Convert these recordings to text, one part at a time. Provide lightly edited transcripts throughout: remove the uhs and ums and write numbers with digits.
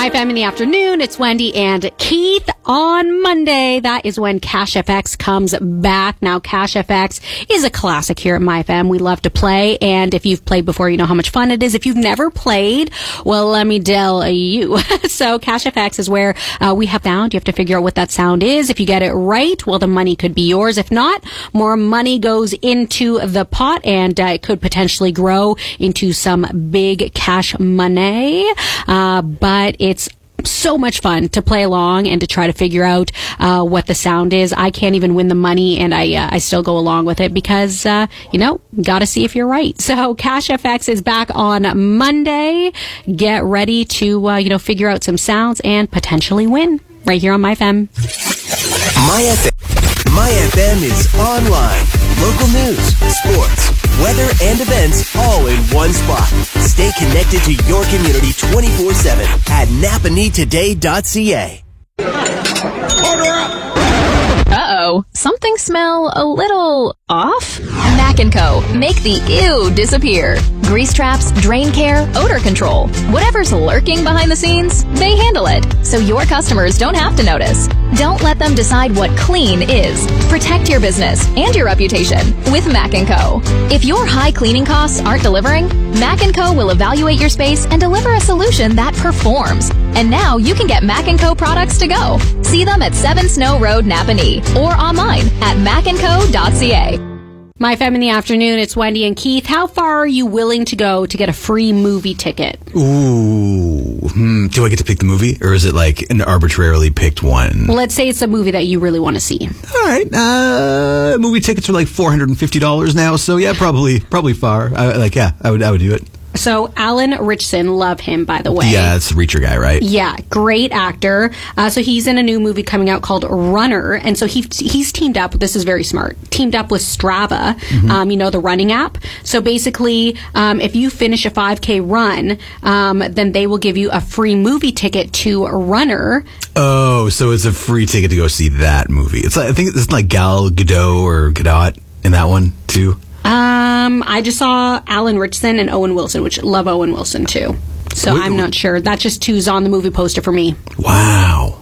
My FM in the afternoon, it's Wendy and Keith. On Monday, that is when Cash FX comes back. Now, Cash FX is a classic here at My FM. We love to play, and if you've played before, you know how much fun it is. If you've never played, well, let me tell you. So, Cash FX is where we have found you have to figure out what that sound is. If you get it right, well, the money could be yours. If not, more money goes into the pot, and it could potentially grow into some big cash money. But it's so much fun to play along and to try to figure out what the sound is. I can't even win the money, and I still go along with it because, got to see if you're right. So Cash FX is back on Monday. Get ready to, figure out some sounds and potentially win right here on My FM. My FM is online. Local news, sports, weather, and events all in one spot. Stay connected to your community 24/7 at napanetoday.ca. Order up! Uh-oh. Something smell a little off? Mac & Co. Make the ew disappear. Grease traps, drain care, odor control. Whatever's lurking behind the scenes, they handle it. So your customers don't have to notice. Don't let them decide what clean is. Protect your business and your reputation with Mac & Co. If your high cleaning costs aren't delivering, Mac & Co. will evaluate your space and deliver a solution that performs. And now you can get Mac & Co. products to go. See them at 7 Snow Road, Napanee, or online at macandco.ca. My FM in the afternoon, it's Wendy and Keith. How far are you willing to go to get a free movie ticket? Ooh. Do I get to pick the movie, or is it like an arbitrarily picked one? Let's say it's a movie that you really want to see. All right. Movie tickets are like $450 now, so yeah, probably far. I would do it. So Alan Ritchson, love him, by the way. Yeah, it's the Reacher guy, right? Yeah, great actor. So he's in a new movie coming out called Runner, and so he's teamed up. This is very smart. Teamed up with Strava, the running app. So basically, if you finish a 5K run, then they will give you a free movie ticket to Runner. Oh, so it's a free ticket to go see that movie. I think it's like Gal Gadot or Gadot in that one too. I just saw Alan Ritchson and Owen Wilson, which love Owen Wilson too. So I'm not sure. That's just who's on the movie poster for me. Wow.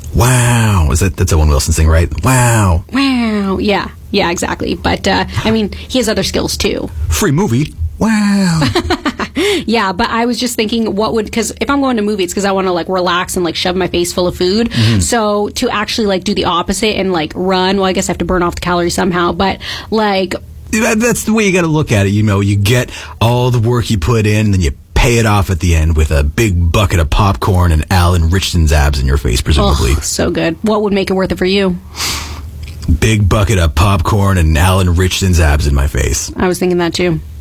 That's Owen Wilson's thing, right? Wow. Yeah, exactly. But, he has other skills too. Free movie. Wow. Yeah, but I was just thinking because if I'm going to movies, because I want to relax and shove my face full of food. Mm-hmm. So to actually do the opposite and run, well, I guess I have to burn off the calories somehow, but that's the way you got to look at it. You get all the work you put in, and then you pay it off at the end with a big bucket of popcorn and Alan Ritchson's abs in your face, presumably. Oh, so good. What would make it worth it for you? Big bucket of popcorn and Alan Ritchson's abs in my face. I was thinking that too.